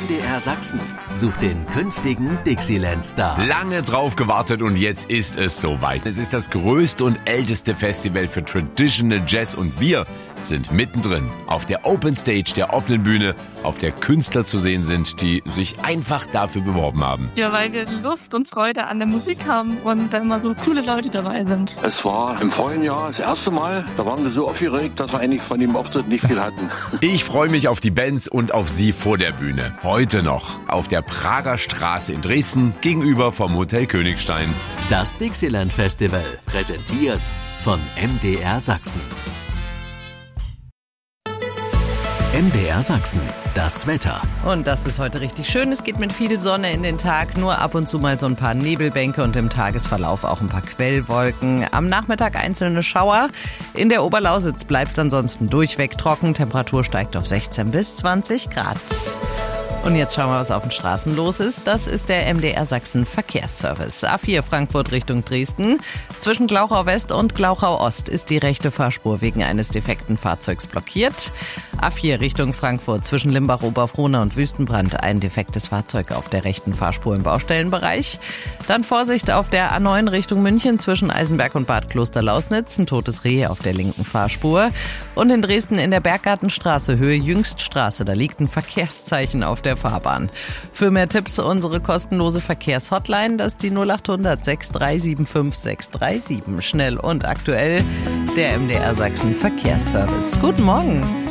MDR Sachsen sucht den künftigen Dixieland-Star. Lange drauf gewartet und jetzt ist es soweit. Es ist das größte und älteste Festival für Traditional Jazz und wir sind mittendrin. Auf der Open Stage, der offenen Bühne, auf der Künstler zu sehen sind, die sich einfach dafür beworben haben. Ja, weil wir Lust und Freude an der Musik haben und da immer so coole Leute dabei sind. Es war im vorigen Jahr das erste Mal, da waren wir so aufgeregt, dass wir eigentlich von dem Auftritt nicht viel hatten. Ich freue mich auf die Bands und auf sie vor der Bühne. Heute noch auf der Prager Straße in Dresden gegenüber vom Hotel Königstein. Das Dixieland Festival, präsentiert von MDR Sachsen. MDR Sachsen, das Wetter. Und das ist heute richtig schön. Es geht mit viel Sonne in den Tag, nur ab und zu mal so ein paar Nebelbänke und im Tagesverlauf auch ein paar Quellwolken. Am Nachmittag einzelne Schauer. In der Oberlausitz bleibt es ansonsten durchweg trocken. Temperatur steigt auf 16 bis 20 Grad. Und jetzt schauen wir, was auf den Straßen los ist. Das ist der MDR Sachsen Verkehrsservice. A4 Frankfurt Richtung Dresden. Zwischen Glauchau West und Glauchau Ost ist die rechte Fahrspur wegen eines defekten Fahrzeugs blockiert. A4 Richtung Frankfurt zwischen Limbach-Oberfrohna und Wüstenbrand ein defektes Fahrzeug auf der rechten Fahrspur im Baustellenbereich. Dann Vorsicht auf der A9 Richtung München zwischen Eisenberg und Bad Kloster-Lausnitz. Ein totes Reh auf der linken Fahrspur. Und in Dresden in der Berggartenstraße Höhe Jüngststraße. Da liegt ein Verkehrszeichen auf der Fahrbahn. Für mehr Tipps unsere kostenlose Verkehrshotline, das ist die 0800 6375 637. Schnell und aktuell der MDR Sachsen Verkehrsservice. Guten Morgen.